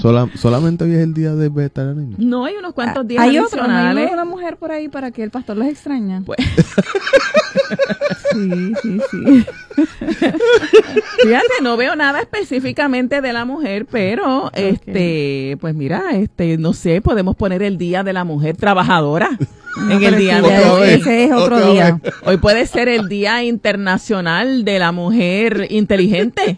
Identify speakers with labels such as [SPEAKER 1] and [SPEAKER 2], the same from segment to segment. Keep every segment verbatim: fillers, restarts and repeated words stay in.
[SPEAKER 1] Sola, ¿Solamente hoy es el día de vegetarianismo?
[SPEAKER 2] No, hay unos cuantos días
[SPEAKER 3] Hay otro, ¿no?
[SPEAKER 2] adicionales.
[SPEAKER 3] Hay una mujer por ahí para que el pastor los extraña.
[SPEAKER 2] Pues.
[SPEAKER 3] Sí, sí, sí.
[SPEAKER 2] Fíjate, no veo nada específicamente de la mujer, pero okay. este, pues mira, este, no sé, podemos poner el día de la mujer trabajadora
[SPEAKER 3] no,
[SPEAKER 2] en el día de hoy.
[SPEAKER 3] Ese es otro
[SPEAKER 1] Otra
[SPEAKER 3] día.
[SPEAKER 1] vez.
[SPEAKER 2] Hoy puede ser el Día Internacional de la Mujer Inteligente.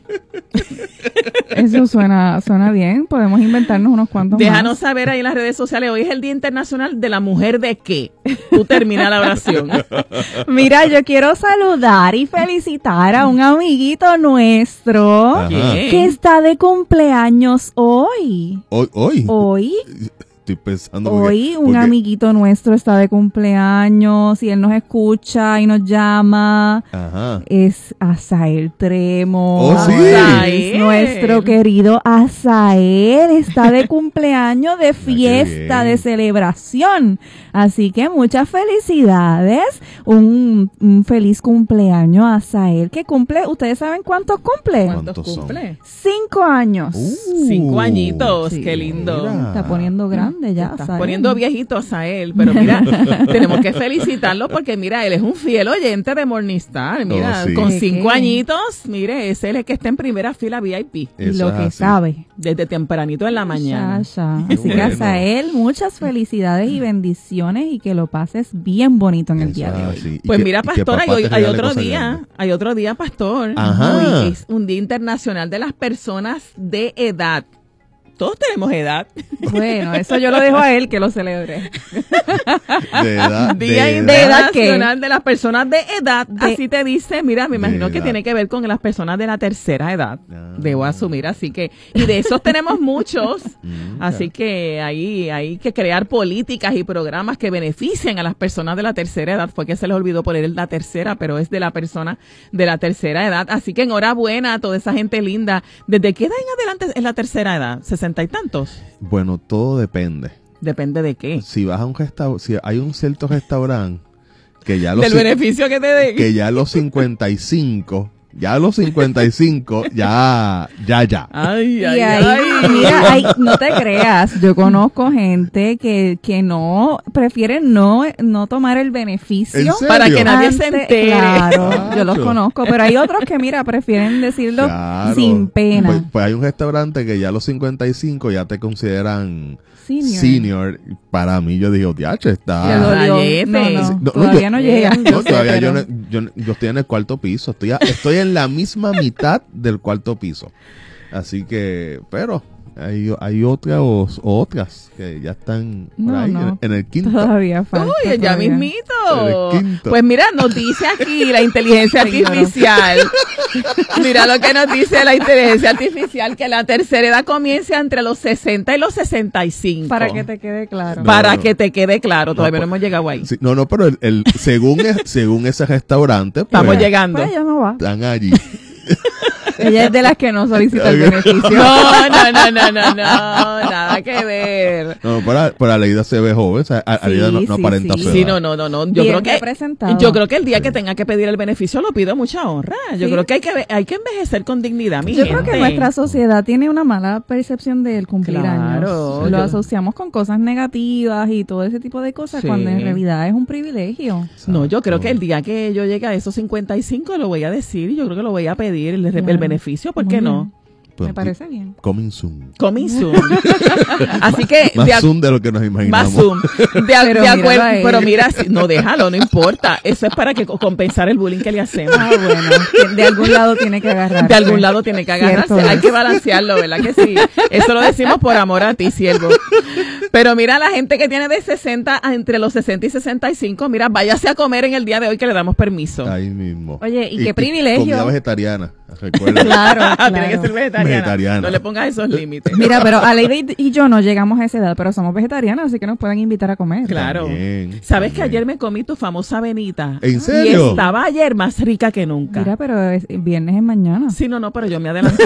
[SPEAKER 3] Eso suena, suena bien. Podemos inventarnos unos cuantos
[SPEAKER 2] Déjanos
[SPEAKER 3] más.
[SPEAKER 2] saber ahí en las redes sociales. Hoy es el Día Internacional de la Mujer de qué. Tú termina la oración.
[SPEAKER 3] Mira, yo quiero saludar y felicitar a un amiguito nuestro
[SPEAKER 1] Ajá.
[SPEAKER 3] que está de cumpleaños hoy.
[SPEAKER 1] Hoy, hoy.
[SPEAKER 3] Hoy.
[SPEAKER 1] Estoy pensando.
[SPEAKER 3] Hoy
[SPEAKER 1] porque,
[SPEAKER 3] un
[SPEAKER 1] porque,
[SPEAKER 3] amiguito nuestro está de cumpleaños y él nos escucha y nos llama.
[SPEAKER 1] Ajá.
[SPEAKER 3] Es Asael Tremo.
[SPEAKER 1] Oh, sí.
[SPEAKER 3] Es nuestro querido Asael. Está de cumpleaños, de fiesta, de celebración. Así que muchas felicidades. Un, un feliz cumpleaños a Asael, que cumple, ¿ustedes saben cuántos cumple?
[SPEAKER 2] ¿Cuántos
[SPEAKER 1] ¿Cuántos
[SPEAKER 2] cumple?
[SPEAKER 3] Cinco años.
[SPEAKER 1] Uh,
[SPEAKER 2] Cinco añitos,
[SPEAKER 3] sí,
[SPEAKER 2] qué lindo.
[SPEAKER 1] mira.
[SPEAKER 3] Está poniendo grande ya.
[SPEAKER 2] Estás
[SPEAKER 3] Asael.
[SPEAKER 2] poniendo viejitos a él, pero mira, tenemos que felicitarlo porque mira, él es un fiel oyente de Morningstar, mira,
[SPEAKER 1] Oh, sí.
[SPEAKER 2] con
[SPEAKER 3] ¿Qué,
[SPEAKER 2] cinco
[SPEAKER 3] qué?
[SPEAKER 2] añitos, mire, ese es el que está en primera fila V I P,
[SPEAKER 3] Y
[SPEAKER 1] Eso
[SPEAKER 3] lo
[SPEAKER 1] es
[SPEAKER 3] que
[SPEAKER 1] así.
[SPEAKER 3] sabe.
[SPEAKER 2] desde tempranito en la mañana.
[SPEAKER 3] Muchacha.
[SPEAKER 1] Qué
[SPEAKER 3] Así que
[SPEAKER 1] bueno.
[SPEAKER 3] Asael, muchas felicidades y bendiciones y que lo pases bien bonito en el
[SPEAKER 1] Eso
[SPEAKER 3] día de
[SPEAKER 1] es
[SPEAKER 3] hoy.
[SPEAKER 1] así. Y
[SPEAKER 2] Pues
[SPEAKER 1] que-
[SPEAKER 2] mira,
[SPEAKER 1] y que
[SPEAKER 2] pastor, hay,
[SPEAKER 1] papá
[SPEAKER 2] hoy-
[SPEAKER 1] te
[SPEAKER 2] hay
[SPEAKER 1] regale
[SPEAKER 2] otro
[SPEAKER 1] cosas
[SPEAKER 2] día,
[SPEAKER 1] grandes.
[SPEAKER 2] hay otro día, pastor.
[SPEAKER 1] Ajá.
[SPEAKER 2] Hoy es un día internacional de las personas de edad. Todos tenemos edad.
[SPEAKER 3] Bueno, eso yo lo dejo a él que lo celebre.
[SPEAKER 1] De edad.
[SPEAKER 2] Día
[SPEAKER 1] de
[SPEAKER 3] ¿De edad qué?
[SPEAKER 2] Internacional de las personas de edad.
[SPEAKER 3] De-
[SPEAKER 2] Así te dice, mira, me
[SPEAKER 1] De
[SPEAKER 2] imagino que
[SPEAKER 1] edad.
[SPEAKER 2] tiene que ver con las personas de la tercera edad.
[SPEAKER 1] Ah.
[SPEAKER 2] Debo asumir, así que, y de esos tenemos muchos.
[SPEAKER 1] Mm,
[SPEAKER 2] Así que ahí hay que crear políticas y programas que beneficien a las personas de la tercera edad. Fue que se les olvidó poner la tercera, pero es de la persona de la tercera edad. Así que enhorabuena a toda esa gente linda. ¿Desde qué edad en adelante es la tercera edad? ¿Sesenta y tantos?
[SPEAKER 1] Bueno, todo depende.
[SPEAKER 2] Depende de qué.
[SPEAKER 1] Si vas a un restaurante, si hay un cierto restaurante que ya los
[SPEAKER 2] Del
[SPEAKER 1] cin-
[SPEAKER 2] beneficio que te den.
[SPEAKER 1] que ya a los cincuenta y cinco, ya a los cincuenta y cinco, ya, ya, ya.
[SPEAKER 2] Ay,
[SPEAKER 3] Y
[SPEAKER 2] ay,
[SPEAKER 3] ahí,
[SPEAKER 2] ay.
[SPEAKER 3] mira, ahí, no te creas, yo conozco gente que, que no, prefiere no, no tomar el beneficio.
[SPEAKER 1] ¿En serio?
[SPEAKER 2] Para que nadie se
[SPEAKER 3] antes-
[SPEAKER 2] entere.
[SPEAKER 3] Claro,
[SPEAKER 1] Chacho.
[SPEAKER 3] yo los conozco, pero hay otros que, mira, prefieren decirlo
[SPEAKER 1] Claro.
[SPEAKER 3] sin pena.
[SPEAKER 1] Pues, pues hay un restaurante que ya a los cincuenta y cinco ya te consideran
[SPEAKER 3] Senior.
[SPEAKER 1] senior. Para mí, yo dije, diacho,
[SPEAKER 3] Le
[SPEAKER 1] está...
[SPEAKER 3] dolió.
[SPEAKER 2] Rayete.
[SPEAKER 3] No, no,
[SPEAKER 1] No, no,
[SPEAKER 3] todavía
[SPEAKER 1] yo-
[SPEAKER 3] no llega.
[SPEAKER 1] No,
[SPEAKER 3] sé,
[SPEAKER 1] todavía yo,
[SPEAKER 3] pero-
[SPEAKER 1] no- yo, no- yo estoy en el cuarto piso. Estoy, a- estoy en la misma mitad del cuarto piso. Así que, pero hay, hay otras otras que ya están por
[SPEAKER 3] No,
[SPEAKER 1] ahí
[SPEAKER 3] no.
[SPEAKER 1] en, en el quinto.
[SPEAKER 3] Todavía falta.
[SPEAKER 2] Uy, ya
[SPEAKER 3] todavía.
[SPEAKER 2] mismito.
[SPEAKER 1] El quinto.
[SPEAKER 2] Pues mira, nos dice aquí la inteligencia artificial. Mira lo que nos dice la inteligencia artificial, que la tercera edad comienza entre los sesenta y los sesenta y cinco.
[SPEAKER 3] Para que te quede claro.
[SPEAKER 1] No,
[SPEAKER 2] Para
[SPEAKER 1] no.
[SPEAKER 2] que te quede claro, todavía no,
[SPEAKER 1] pues,
[SPEAKER 2] hemos llegado ahí.
[SPEAKER 1] Sí, no, no, pero el, el- según, es- según ese restaurante, pues,
[SPEAKER 2] Estamos llegando.
[SPEAKER 3] Pues ella no va.
[SPEAKER 1] están allí.
[SPEAKER 3] Ella es de las que no solicita el beneficio.
[SPEAKER 2] No, no, no, no, no, no, nada que ver.
[SPEAKER 1] No, pero, pero Aleida se ve joven, o sea, a-
[SPEAKER 3] Sí,
[SPEAKER 1] Aleida no, no
[SPEAKER 3] sí,
[SPEAKER 1] aparenta
[SPEAKER 3] sí.
[SPEAKER 1] su
[SPEAKER 2] Sí,
[SPEAKER 1] edad.
[SPEAKER 2] no, no, no, no. Yo
[SPEAKER 3] Bien
[SPEAKER 2] creo que
[SPEAKER 3] representado.
[SPEAKER 2] yo creo que el día que tenga que pedir el beneficio lo pido mucha honra. Yo
[SPEAKER 3] Sí.
[SPEAKER 2] creo que hay que ve- hay que envejecer con dignidad, mi
[SPEAKER 3] Yo
[SPEAKER 2] gente.
[SPEAKER 3] creo que nuestra sociedad tiene una mala percepción del cumplir
[SPEAKER 2] Claro.
[SPEAKER 3] años. Lo
[SPEAKER 2] Yo-
[SPEAKER 3] asociamos con cosas negativas y todo ese tipo de cosas,
[SPEAKER 2] Sí.
[SPEAKER 3] cuando en realidad es un privilegio.
[SPEAKER 2] No, yo creo que el día que yo llegue a esos cincuenta y cinco lo voy a decir y yo creo que lo voy a pedir el, el
[SPEAKER 3] Claro.
[SPEAKER 2] beneficio, ¿por
[SPEAKER 3] Muy
[SPEAKER 2] qué
[SPEAKER 3] bien.
[SPEAKER 2] no?
[SPEAKER 1] Pues,
[SPEAKER 3] Me parece bien.
[SPEAKER 1] Coming soon.
[SPEAKER 2] Coming soon. Así que
[SPEAKER 1] Más
[SPEAKER 2] de ac-
[SPEAKER 1] zoom de lo que nos
[SPEAKER 2] más
[SPEAKER 1] imaginamos.
[SPEAKER 2] zoom. De, a-
[SPEAKER 3] Pero
[SPEAKER 2] de
[SPEAKER 3] míralo
[SPEAKER 2] acuerdo,
[SPEAKER 3] a él.
[SPEAKER 2] pero mira, si- no déjalo, no importa. Eso es para que co- compensar el bullying que le hacemos.
[SPEAKER 3] Ah, bueno, que de algún lado tiene que agarrar.
[SPEAKER 2] De algún lado tiene que agarrarse.
[SPEAKER 3] Cierto
[SPEAKER 2] Hay
[SPEAKER 3] es.
[SPEAKER 2] que balancearlo, ¿verdad que sí? Eso lo decimos por amor a ti, siervo. Pero mira, la gente que tiene de sesenta a entre los sesenta y sesenta y cinco, mira, váyase a comer en el día de hoy que le damos permiso.
[SPEAKER 1] Ahí mismo.
[SPEAKER 3] Oye, y qué privilegio.
[SPEAKER 1] Comida vegetariana, recuerda.
[SPEAKER 3] Claro,
[SPEAKER 2] Tiene que
[SPEAKER 3] claro.
[SPEAKER 2] ser vegetariana.
[SPEAKER 1] Vegetariana.
[SPEAKER 2] No le pongas esos límites.
[SPEAKER 3] Mira, pero Aleida y- y yo no llegamos a esa edad, pero somos vegetarianos, así que nos pueden invitar a comer.
[SPEAKER 2] Claro.
[SPEAKER 1] También,
[SPEAKER 2] ¿Sabes que
[SPEAKER 1] también.
[SPEAKER 2] ayer me comí tu famosa avenita?
[SPEAKER 1] ¿En
[SPEAKER 2] Y
[SPEAKER 1] serio?
[SPEAKER 2] estaba ayer más rica que nunca.
[SPEAKER 3] Mira, pero es, viernes es mañana.
[SPEAKER 2] Sí, no, no, pero yo me adelanté.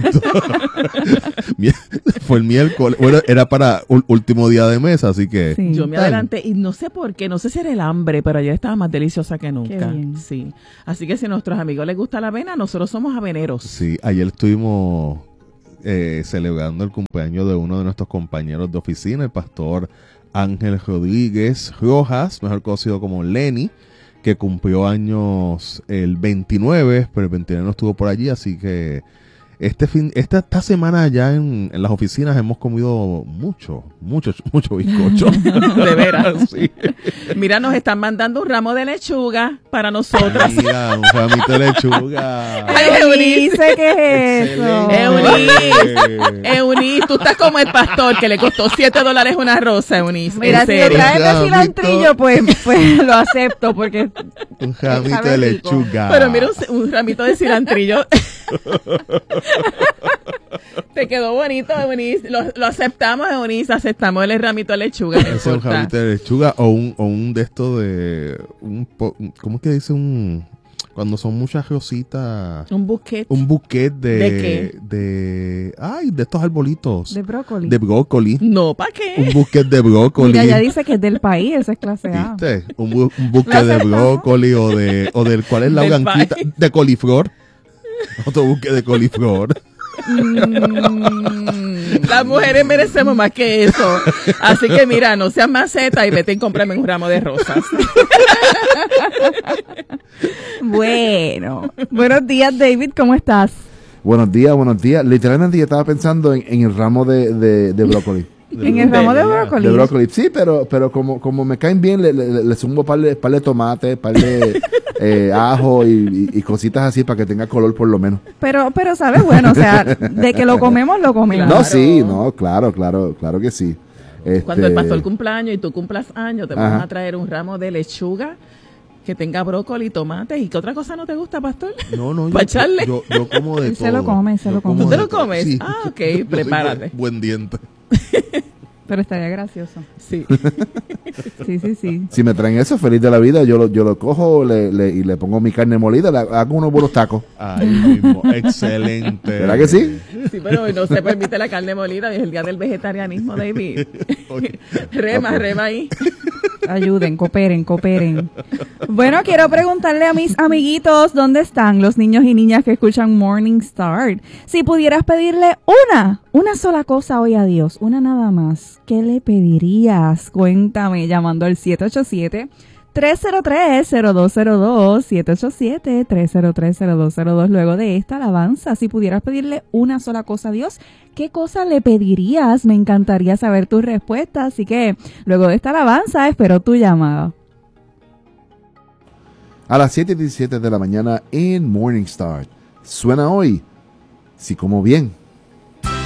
[SPEAKER 1] Mi- Fue el miércoles. Bueno, era para ul- último día de mes, así que.
[SPEAKER 3] Sí.
[SPEAKER 2] Yo me
[SPEAKER 1] Tal.
[SPEAKER 2] adelanté y no sé por qué, no sé si era el hambre, pero ayer estaba más deliciosa que nunca.
[SPEAKER 3] bien.
[SPEAKER 2] Sí. Así que si a nuestros amigos les gusta la avena, nosotros somos aveneros.
[SPEAKER 1] Sí, ayer estuvimos eh, celebrando el cumpleaños de uno de nuestros compañeros de oficina, el pastor Ángel Rodríguez Rojas, mejor conocido como Lenny, que cumplió años el veintinueve, pero el veintinueve no estuvo por allí, así que este fin, esta, esta semana allá en, en las oficinas hemos comido mucho, mucho, mucho bizcocho.
[SPEAKER 2] De veras.
[SPEAKER 1] Sí.
[SPEAKER 2] Mira, nos están mandando un ramo de lechuga para nosotras.
[SPEAKER 1] Mira, un ramito de lechuga.
[SPEAKER 2] Ay,
[SPEAKER 3] Eunice, ¿qué es eso?
[SPEAKER 2] Eunice, Eunice, tú estás como el pastor que le costó siete dólares una rosa, Eunice.
[SPEAKER 3] Mira,
[SPEAKER 2] en
[SPEAKER 3] si me
[SPEAKER 2] serio.
[SPEAKER 3] traes de
[SPEAKER 1] Ramito.
[SPEAKER 3] cilantrillo, pues, pues lo acepto, porque
[SPEAKER 1] Un ramito
[SPEAKER 3] sabe
[SPEAKER 1] de
[SPEAKER 3] rico.
[SPEAKER 1] lechuga.
[SPEAKER 2] Pero mira, un, un ramito de cilantrillo. Te quedó bonito, Eunice. Lo, lo aceptamos, Eunice. Aceptamos el ramito de lechuga. No
[SPEAKER 1] Ese es un
[SPEAKER 2] importa.
[SPEAKER 1] ramito de lechuga o un, o un de estos de... Un po- ¿Cómo es que dice un...? Cuando son muchas rositas...
[SPEAKER 2] Un buquet.
[SPEAKER 1] Un buquet de...
[SPEAKER 2] ¿De qué?
[SPEAKER 1] de- ay, de estos arbolitos.
[SPEAKER 3] de brócoli.
[SPEAKER 1] De brócoli.
[SPEAKER 2] No, ¿para qué?
[SPEAKER 1] Un buquet de brócoli.
[SPEAKER 3] Mira, ya dice que es del país, eso es clase A.
[SPEAKER 1] ¿Viste? Un, bu- un
[SPEAKER 3] ¿Lo
[SPEAKER 1] buquet de
[SPEAKER 3] aceptamos?
[SPEAKER 1] brócoli o de... O del... ¿Cuál es la
[SPEAKER 2] Del
[SPEAKER 1] blanquita?
[SPEAKER 2] país.
[SPEAKER 1] De coliflor. Otro buquet de coliflor.
[SPEAKER 2] Mm, las mujeres merecemos más que eso. Así que mira, no seas maceta y vete y cómprame un ramo de rosas.
[SPEAKER 3] Bueno, buenos días, David, ¿cómo estás?
[SPEAKER 4] Buenos días, buenos días. Literalmente yo estaba pensando en, en el ramo de, de, de brócoli.
[SPEAKER 3] En el ramo de
[SPEAKER 1] ya.
[SPEAKER 3] brócoli.
[SPEAKER 4] De brócoli, sí, pero pero como como me caen bien, le, le, le zumbo par de, par de tomate, par de eh, ajo y, y, y cositas así para que tenga color por lo menos.
[SPEAKER 3] Pero, pero sabe bueno, o sea, de que lo comemos, lo comemos.
[SPEAKER 2] Claro.
[SPEAKER 4] No, sí, no, claro, claro, claro que sí. Este,
[SPEAKER 2] Cuando el pastor cumpleaños y tú cumplas años, te vamos
[SPEAKER 4] Ajá.
[SPEAKER 2] a traer un ramo de lechuga que tenga brócoli, tomate. ¿Y qué otra cosa no te gusta, pastor?
[SPEAKER 1] No, no.
[SPEAKER 2] ¿Pa'
[SPEAKER 1] Yo,
[SPEAKER 2] echarle?
[SPEAKER 1] yo, yo como de
[SPEAKER 3] Él
[SPEAKER 1] todo.
[SPEAKER 3] se lo come, se
[SPEAKER 1] Yo
[SPEAKER 3] lo
[SPEAKER 1] como
[SPEAKER 3] come.
[SPEAKER 2] ¿Tú
[SPEAKER 1] de
[SPEAKER 2] te lo
[SPEAKER 1] todo.
[SPEAKER 2] comes?
[SPEAKER 1] Sí.
[SPEAKER 2] Ah, ok,
[SPEAKER 1] Yo soy
[SPEAKER 2] prepárate.
[SPEAKER 1] Buen, buen diente.
[SPEAKER 3] Pero estaría gracioso.
[SPEAKER 2] Sí.
[SPEAKER 3] Sí, sí, sí.
[SPEAKER 4] Si me traen eso, feliz de la vida, yo lo, yo lo cojo le, le, y le pongo mi carne molida, le hago unos buenos tacos.
[SPEAKER 1] Ahí mismo. Excelente.
[SPEAKER 4] ¿Verdad que sí?
[SPEAKER 2] Sí, pero no se permite la carne molida. Es el día del vegetarianismo, David.
[SPEAKER 1] Oye,
[SPEAKER 2] Rema, rema ahí.
[SPEAKER 3] Ayuden, cooperen, cooperen. Bueno, quiero preguntarle a mis amiguitos, ¿dónde están los niños y niñas que escuchan Morning Start? Si pudieras pedirle una, una sola cosa hoy a Dios, una nada más, ¿qué le pedirías? Cuéntame llamando al siete ocho siete, tres cero tres, cero dos cero dos, siete ocho siete, tres cero tres, cero dos cero dos. Luego de esta alabanza, si pudieras pedirle una sola cosa a Dios, ¿qué cosa le pedirías? Me encantaría saber tu respuesta, así que luego de esta alabanza espero tu llamada.
[SPEAKER 4] A las siete y diecisiete de la mañana en Morning Start. Suena hoy, si como bien.